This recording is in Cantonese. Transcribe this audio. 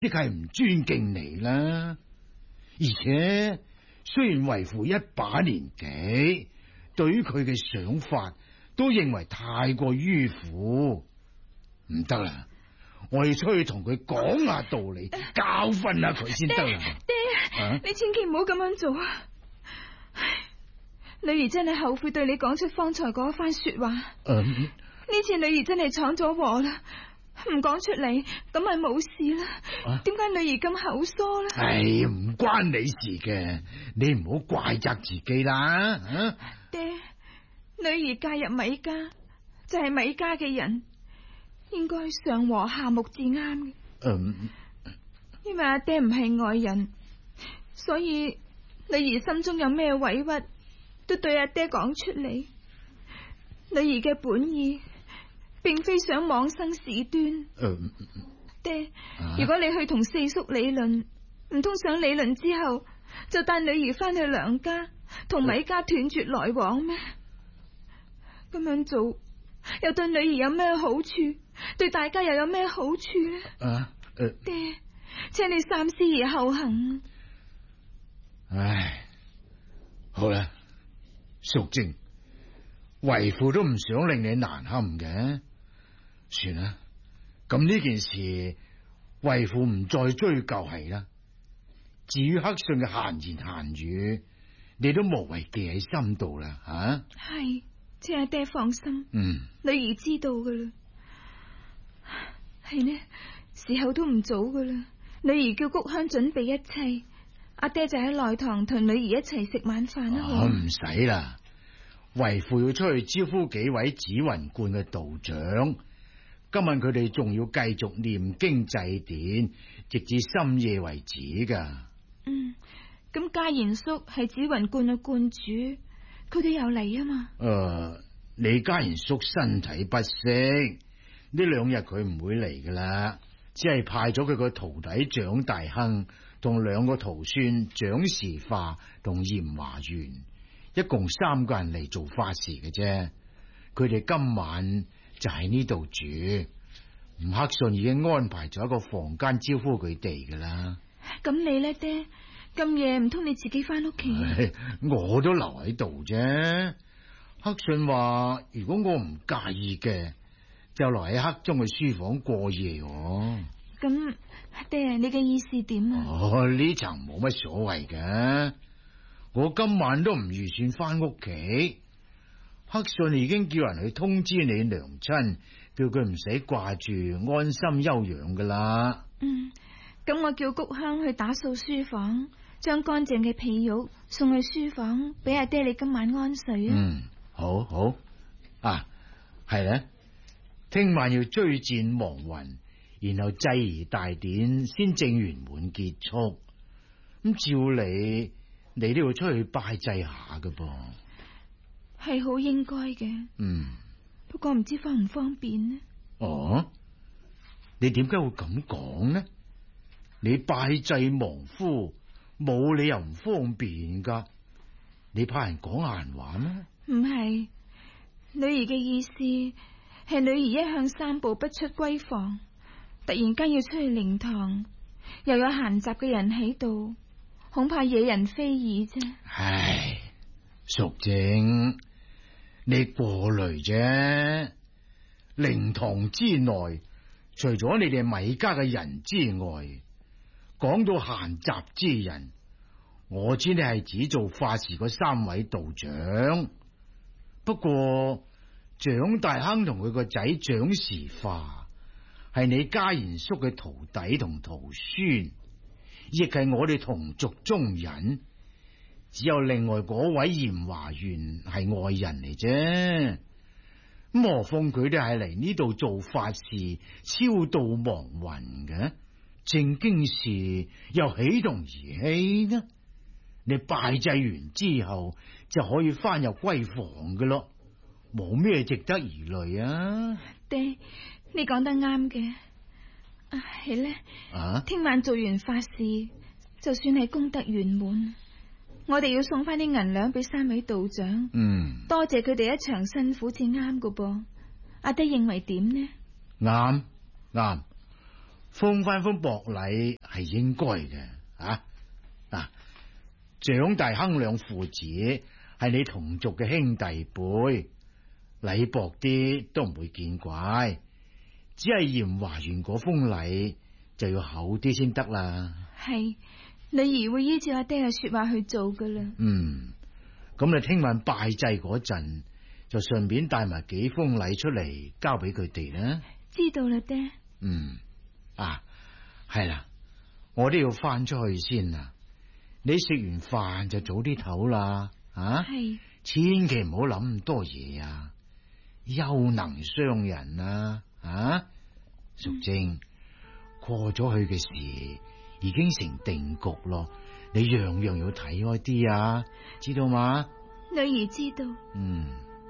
即係唔尊敬你啦。而且雖然為父一把年紀，對於佢嘅想法都認為太過迂腐，唔得啦，我要出去同佢講下道理，教訓下佢先得啦。 爹，你千祈唔好咁樣做啊！女兒真係後悔對你講出方才嗰一番說話。呢次女兒真係闖咗禍啦，唔講出嚟咁咪冇事啦。點解女兒咁口疏咧？ 唉，唔關你事嘅，你唔好怪責自己啦。 爹，女兒嫁入米家就係米家嘅人，應該上和下睦至啱嘅。因為阿爹唔係外人，所以女兒心中有咩委屈都對阿爹講出嚟。女兒嘅本意並非想妄生事端。爹，如果你去同四叔理論，唔通想理論之後就帶女兒翻去娘家，同米家斷絕來往咩？咁樣做又對女兒有咩好處？對大家又有咩好處呢？爹，請你三思而後行。 唉，好啦，淑貞，為父都唔想令你難堪嘅，算啦。咁呢件事，為父唔再追究係啦。至於黑信嘅閒言閒語，你都無謂記喺心度啦， 係，請阿爹放心。女兒知道噶啦。係呢，時候都唔早噶啦。女兒叫菊香準備一切，阿爹就喺內堂同女兒一齊食晚飯啦。 唔使啦，為父要出去招呼幾位紫雲觀嘅道長。今晚佢哋仲要繼續念經祭典，直至深夜為止噶。 咁家賢叔係紫雲觀嘅觀主，佢哋又嚟啊嘛？ 你家賢叔身體不適，呢2日佢唔會嚟噶啦，只係派咗佢個徒弟蔣大亨同2個徒孫蔣時化同嚴華元，一共3個人嚟做法事嘅啫。佢哋今晚就喺呢度住，吳克信已經安排咗一個房間招呼佢哋噶啦。 咁你呢，爹？咁夜唔通你自己翻屋企？ 我都留喺度啫。克信話如果我唔介意嘅，就留喺克中嘅書房過夜。 咁爹，你嘅意思點啊？ 呢層冇乜所謂嘅，我今晚都唔預算翻屋企。克信已經叫人去通知你娘親，叫佢唔使掛住，安心休養噶啦。 咁我叫菊香去打掃書房，將乾淨嘅被褥送去書房俾阿爹你今晚安睡啊。 好好啊，係咧，聽晚要追戰亡魂，然後祭儀大典先正圓滿結束。咁照你都要出去拜祭下噶噃。 係好應該嘅。不過唔知方唔方便呢？ 你點解會咁講呢？你拜祭亡夫，冇理由唔方便噶。你怕人講閒話咩？ 唔係，女兒嘅意思係女兒一向3步不出閨房，突然間要出去靈堂，又有閒雜嘅人喺度，恐怕惹人非議啫。 唉，淑貞，你過慮啫。靈堂之內，除咗你哋米家嘅人之外，講到閒雜之人，我知你係指做法事嗰3位道長。不過蔣大亨同佢個仔蔣時化係你家賢叔嘅徒弟同徒孫，亦係我哋同族中人。只有另外嗰位嚴華元係外人嚟啫。咁何況佢哋係嚟呢度做法事超度亡魂嘅，正經事又豈同兒戲呢？你拜祭完之後就可以翻入閨房嘅咯，冇咩值得疑慮啊。 爹，你講得啱嘅。係咧，聽晚做完法事，就算係功德圓滿，我哋要送翻啲銀兩俾3位道長。多謝佢哋一場辛苦至啱噶噃。阿爹認為點呢？ 啱， 封翻封薄禮係應該嘅啊！嗱，長大亨兩父子係你同族嘅兄弟輩，禮薄啲都唔會見怪，只係嚴華完嗰封禮就要厚啲先得啦。係， 女兒會依照阿爹嘅說話去做噶啦。 咁你聽晚拜祭嗰陣，就順便帶埋幾封禮出嚟交俾佢哋啦。 知道啦，爹。 係啦，我都要翻出去先啦。你食完飯就早啲唞啦。係，千祈唔好諗咁多嘢啊，憂能傷人啊。淑貞，過咗去嘅事已經成定局咯，你樣樣要睇開啲啊，知道嗎？ 女兒知道。